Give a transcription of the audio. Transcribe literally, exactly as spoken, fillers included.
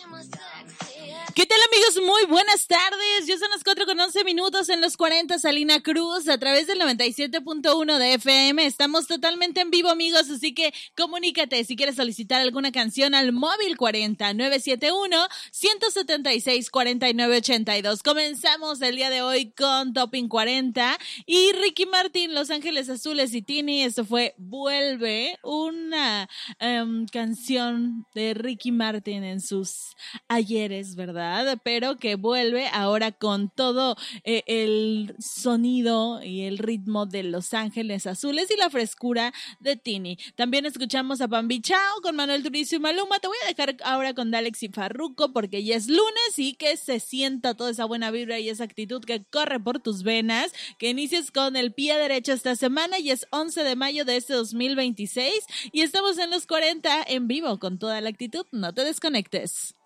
¿Qué tal, amigos? Muy buenas tardes. Ya son las cuatro con once minutos en los cuarenta, Salina Cruz, a través del noventa y siete punto uno de F M. Estamos totalmente en vivo, amigos, así que comunícate si quieres solicitar alguna canción al móvil cuarenta, nueve siete uno, uno siete seis, cuatro nueve ocho dos. Comenzamos el día de hoy con Topping cuarenta y Ricky Martin, Los Ángeles Azules y Tini. Esto fue Vuelve, una um, canción de Ricky Martin en sus ayeres, ¿verdad? Pero que vuelve ahora con todo eh, el sonido y el ritmo de Los Ángeles Azules y la frescura de Tini. También escuchamos a Bambi Chao con Manuel Turizo y Maluma. Te voy a dejar ahora con Dalex y Farruko porque ya es lunes y que se sienta toda esa buena vibra y esa actitud que corre por tus venas, que inicies con el pie derecho esta semana. Y es once de mayo de este dos mil veintiséis y estamos en los cuarenta en vivo con toda la actitud. No te desconectes.